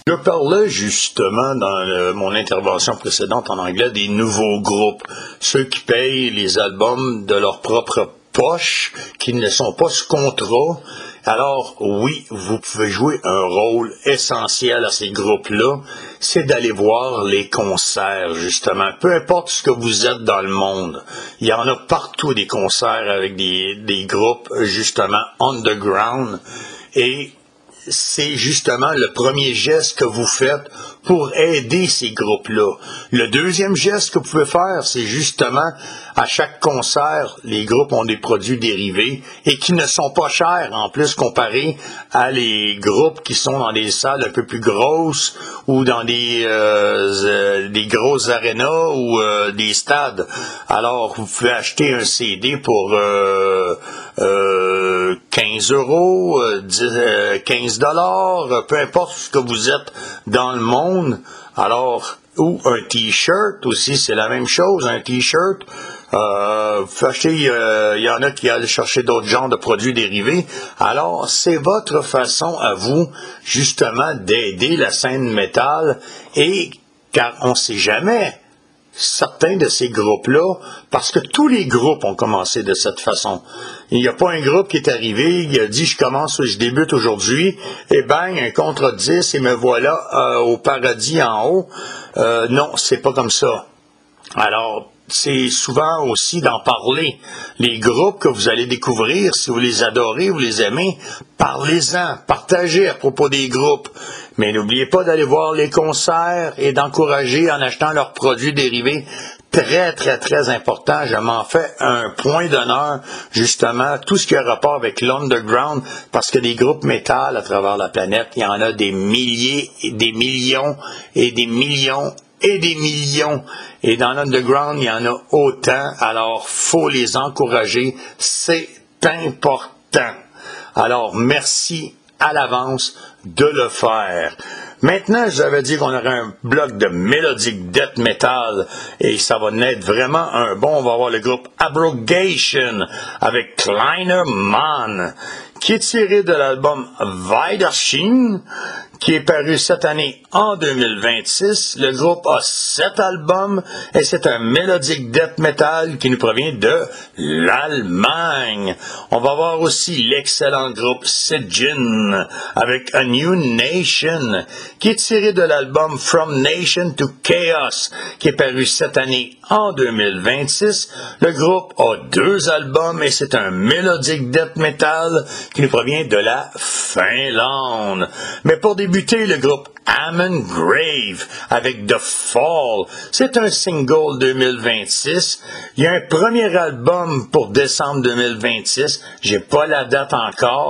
Je parlais justement dans mon intervention précédente en anglais des nouveaux groupes, ceux qui payent les albums de leur propre poche, qui ne sont pas sous contrat. Alors oui, vous pouvez jouer un rôle essentiel à ces groupes-là, c'est d'aller voir les concerts justement, peu importe ce que vous êtes dans le monde. Il y en a partout des concerts avec des groupes justement underground et c'est justement le premier geste que vous faites pour aider ces groupes-là. Le deuxième geste que vous pouvez faire, c'est justement, à chaque concert, les groupes ont des produits dérivés et qui ne sont pas chers, en plus, comparé à les groupes qui sont dans des salles un peu plus grosses ou dans des grosses arénas ou des stades. Alors, vous pouvez acheter un CD pour 15 euros, 15 $, peu importe ce que vous êtes dans le monde. Alors, ou un T-shirt aussi, c'est la même chose, un T-shirt. Vous pouvez acheter, il y en a qui allaient chercher d'autres genres de produits dérivés. Alors, c'est votre façon à vous, justement, d'aider la scène métal et, car on ne sait jamais, certains de ces groupes-là, parce que tous les groupes ont commencé de cette façon. Il n'y a pas un groupe qui est arrivé, il a dit « je débute aujourd'hui », et bang, un contrat de 10, et me voilà au paradis en haut. Non, c'est pas comme ça. Alors, c'est souvent aussi d'en parler. Les groupes que vous allez découvrir, si vous les adorez, vous les aimez, parlez-en, partagez à propos des groupes. Mais n'oubliez pas d'aller voir les concerts et d'encourager en achetant leurs produits dérivés. Très, très, très important. Je m'en fais un point d'honneur, justement, tout ce qui a rapport avec l'underground, parce que des groupes métal à travers la planète, il y en a des milliers, des millions et des millions et des millions. Et dans l'underground, il y en a autant. Alors, faut les encourager. C'est important. Alors, merci à l'avance de le faire. Maintenant, je vous avais dit qu'on aurait un bloc de mélodique death metal et ça va naître vraiment un bon. On va avoir le groupe Abrogation avec Kleiner Mann qui est tiré de l'album Wiedersehen qui est paru cette année en 2026. Le groupe a 7 albums et c'est un mélodique death metal qui nous provient de l'Allemagne. On va voir aussi l'excellent groupe Sigyn avec A New Nation qui est tiré de l'album From Nation to Chaos qui est paru cette année en 2026. Le groupe a 2 albums et c'est un mélodique death metal qui nous provient de la Finlande. Mais pour débuter, le groupe Ammon Grave avec The Fall. C'est un single 2026. Il y a un premier album pour décembre 2026. J'ai pas la date encore.